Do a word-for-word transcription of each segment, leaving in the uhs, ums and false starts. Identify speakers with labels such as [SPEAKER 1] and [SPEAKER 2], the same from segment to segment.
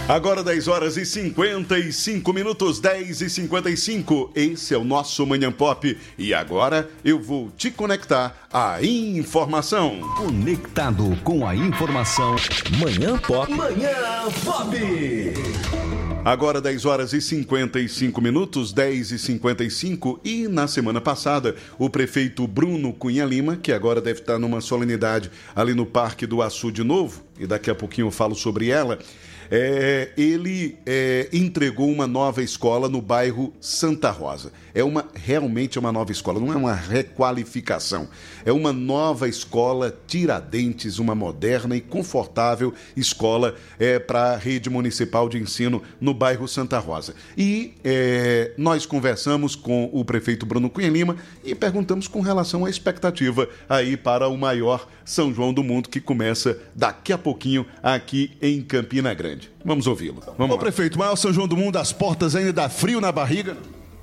[SPEAKER 1] Agora dez horas e cinquenta e cinco minutos, dez e cinquenta e cinco. Esse é o nosso Manhã Pop. E agora eu vou te conectar à informação.
[SPEAKER 2] Conectado com a informação. Manhã Pop. Manhã Pop.
[SPEAKER 1] Agora dez horas e cinquenta e cinco minutos, dez e cinquenta e cinco. E na semana passada, o prefeito Bruno Cunha Lima, que agora deve estar numa solenidade ali no Parque do Açu de novo, e daqui a pouquinho eu falo sobre ela, É, ele é, entregou uma nova escola no bairro Santa Rosa. É uma, realmente é uma nova escola, não é uma requalificação. É uma nova escola Tiradentes, uma moderna e confortável escola é, para a rede municipal de ensino no bairro Santa Rosa. E é, nós conversamos com o prefeito Bruno Cunha Lima e perguntamos com relação à expectativa aí para o maior São João do mundo, que começa daqui a pouquinho aqui em Campina Grande. Vamos ouvi-lo. Vamos
[SPEAKER 3] Ô, lá. Prefeito, maior São João do mundo, as portas ainda dá frio na barriga?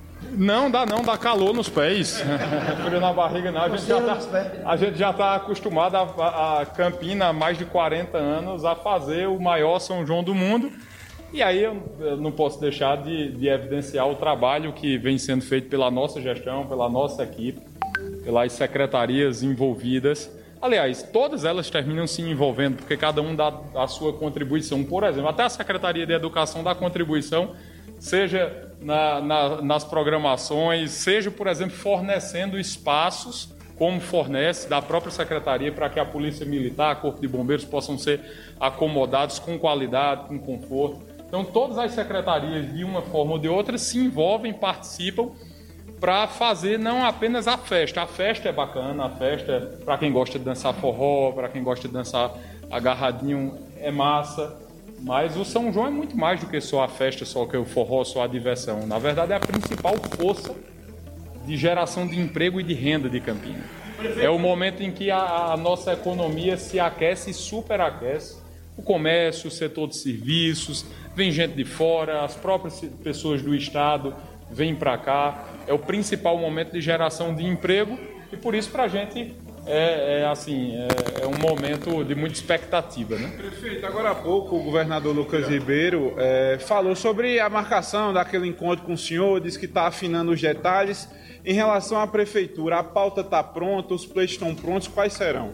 [SPEAKER 4] Não, dá não, dá calor nos pés. Frio na barriga não, a gente já tá, a gente já está acostumado a, a, a Campina há mais de quarenta anos a fazer o maior São João do mundo. E aí eu, eu não posso deixar de, de evidenciar o trabalho que vem sendo feito pela nossa gestão, pela nossa equipe, pelas secretarias envolvidas. Aliás, todas elas terminam se envolvendo, porque cada um dá a sua contribuição. Por exemplo, até a Secretaria de Educação dá contribuição, seja na, na, nas programações, seja, por exemplo, fornecendo espaços, como fornece da própria Secretaria, para que a Polícia Militar, a Corpo de Bombeiros possam ser acomodados com qualidade, com conforto. Então, todas as secretarias, de uma forma ou de outra, se envolvem, participam, para fazer não apenas a festa. A festa é bacana, a festa, para quem gosta de dançar forró, para quem gosta de dançar agarradinho, é massa. Mas o São João é muito mais do que só a festa, só que o forró, só a diversão. Na verdade, é a principal força de geração de emprego e de renda de Campina. É o momento em que a, a nossa economia se aquece e superaquece. O comércio, o setor de serviços, vem gente de fora, as próprias pessoas do Estado vêm para cá. É o principal momento de geração de emprego e por isso para a gente é, é, assim, é, é um momento de muita expectativa, né?
[SPEAKER 5] Prefeito, agora há pouco o governador Lucas Ribeiro é, falou sobre a marcação daquele encontro com o senhor, disse que está afinando os detalhes. Em relação à prefeitura, a pauta está pronta, os pleitos estão prontos, quais serão?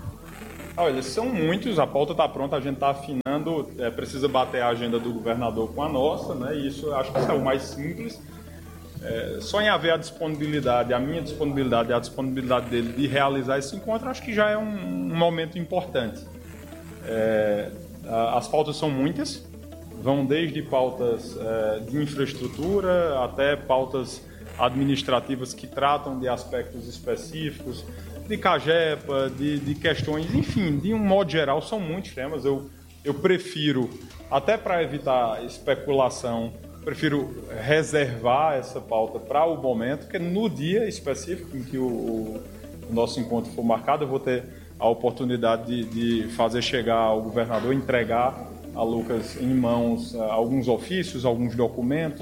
[SPEAKER 4] Olha, são muitos, a pauta está pronta, a gente está afinando, é, precisa bater a agenda do governador com a nossa, né? E isso acho que é o mais simples. É, só em haver a disponibilidade, a minha disponibilidade e a disponibilidade dele de realizar esse encontro, acho que já é um, um momento importante. É, as pautas são muitas, vão desde pautas é, de infraestrutura até pautas administrativas que tratam de aspectos específicos, de CAGEPA, de, de questões, enfim, de um modo geral, são muitos temas. Eu, eu prefiro, até para evitar especulação, prefiro reservar essa pauta para o momento, porque no dia específico em que o, o, o nosso encontro for marcado, eu vou ter a oportunidade de, de fazer chegar ao governador, entregar a Lucas em mãos uh, alguns ofícios, alguns documentos,